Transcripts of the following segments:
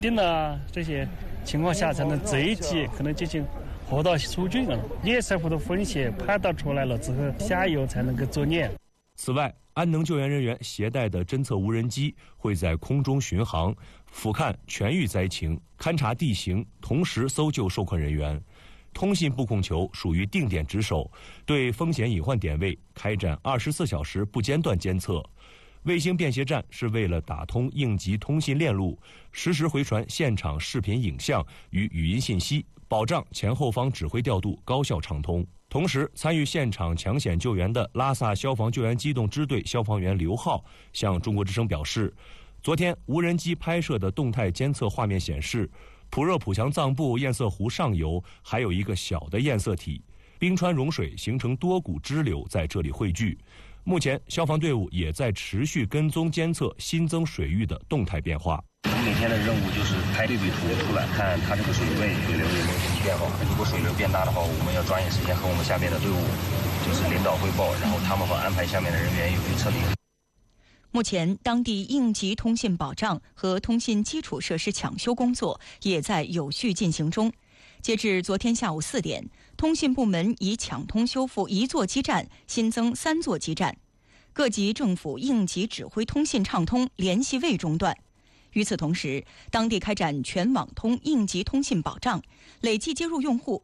定了这些情况下，才能这一级可能进行河道疏浚了，叶塞湖的风险判断出来了之后，下游才能够作业。 此外，安能救援人员携带的侦测无人机会在空中巡航，俯瞰全域灾情，勘察地形，同时搜救受困人员。通信布控球属于定点值守，对风险隐患点位开展24小时不间断监测。卫星便携站是为了打通应急通信链路，实时回传现场视频影像与语音信息，保障前后方指挥调度高效畅通。同时，参与现场抢险救援的拉萨消防救援机动支队消防员刘浩向中国之声表示，昨天无人机拍摄的动态监测画面显示，普热普强藏布堰塞湖上游还有一个小的堰塞体，冰川融水形成多股支流在这里汇聚。目前，消防队伍也在持续跟踪监测新增水域的动态变化。 我们每天的任务就是拍对比图出来，看它这个水位、水流有没有什么变化。如果水流变大的话，我们要抓紧时间和我们下面的队伍就是领导汇报，然后他们会安排下面的人员有去撤离。 目前，当地应急通信保障和通信基础设施抢修工作也在有序进行中。截至昨天下午4点，通信部门已抢通修复1座基站，新增3座基站。各级政府应急指挥通信畅通，联系未中断。与此同时，当地开展全网通应急通信保障，累计接入用户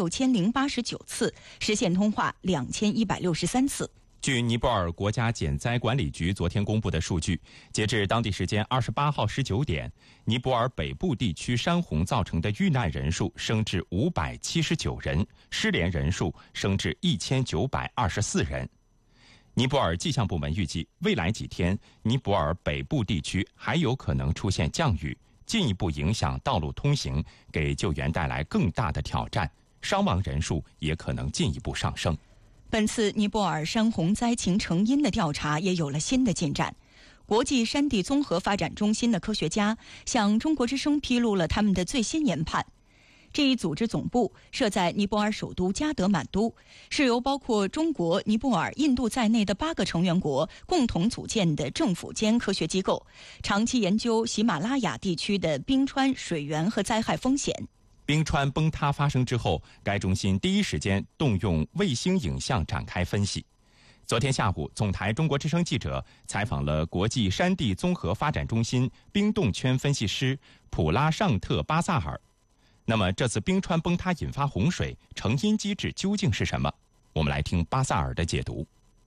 16089次，实现通话2163次。 据尼泊尔国家减灾管理局昨天公布的数据，截至当地时间28号19点，尼泊尔北部地区山洪造成的遇难人数升至579人，失联人数升至1924人。尼泊尔气象部门预计，未来几天，尼泊尔北部地区还有可能出现降雨，进一步影响道路通行，给救援带来更大的挑战，伤亡人数也可能进一步上升。 本次尼泊尔山洪灾情成因的调查也有了新的进展。国际山地综合发展中心的科学家向中国之声披露了他们的最新研判。这一组织总部设在尼泊尔首都加德满都，是由包括中国、尼泊尔、印度在内的8个成员国共同组建的政府间科学机构，长期研究喜马拉雅地区的冰川、水源和灾害风险。 冰川崩塌发生之后，该中心第一时间动用卫星影像展开分析。昨天下午，总台中国之声记者采访了国际山地综合发展中心冰冻圈分析师普拉尚特巴萨尔。那么，这次冰川崩塌引发洪水，成因机制究竟是什么？我们来听巴萨尔的解读。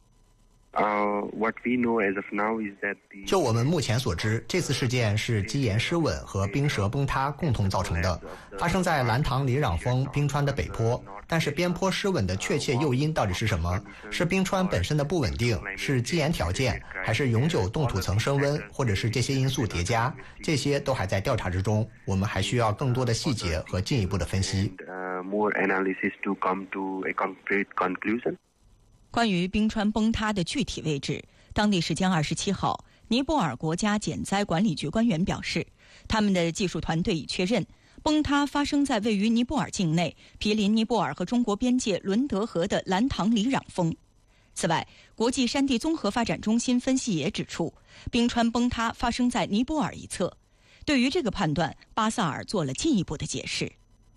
就我们目前所知，这次事件是基岩失稳和冰舌崩塌共同造成的，发生在兰唐里壤峰冰川的北坡。但是边坡失稳的确切诱因到底是什么？是冰川本身的不稳定，是基岩条件，还是永久冻土层升温，或者是这些因素叠加？这些都还在调查之中，我们还需要更多的细节和进一步的分析。 关于冰川崩塌的具体位置，当地时间27号，尼泊尔国家减灾管理局官员表示，他们的技术团队已确认，崩塌发生在位于尼泊尔境内、毗邻尼泊尔和中国边界伦德河的兰唐里壤峰。此外，国际山地综合发展中心分析也指出，冰川崩塌发生在尼泊尔一侧。对于这个判断，巴萨尔做了进一步的解释。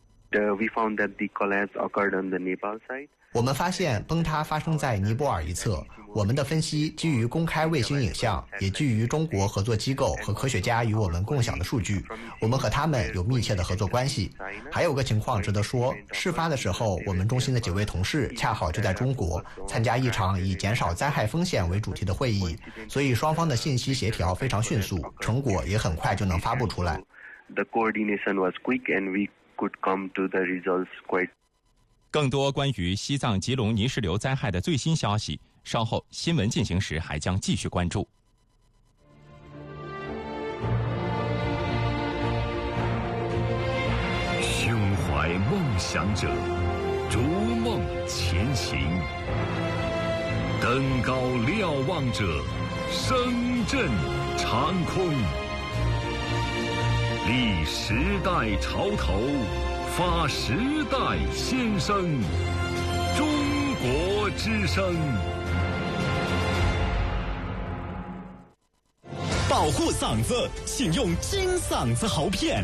我们发现崩塌发生在尼泊尔一侧，我们的分析基于公开卫星影像，也基于中国合作机构和科学家与我们共享的数据，我们和他们有密切的合作关系。还有个情况值得说，事发的时候，我们中心的几位同事恰好就在中国参加一场以减少灾害风险为主题的会议，所以双方的信息协调非常迅速，成果也很快就能发布出来。 更多关于西藏吉隆泥石流灾害的最新消息，稍后新闻进行时还将继续关注。 胸怀梦想者，逐梦前行；登高瞭望者，声震长空。立时代潮头，发时代先声，中国之声。 报保护嗓子，请用金嗓子喉片。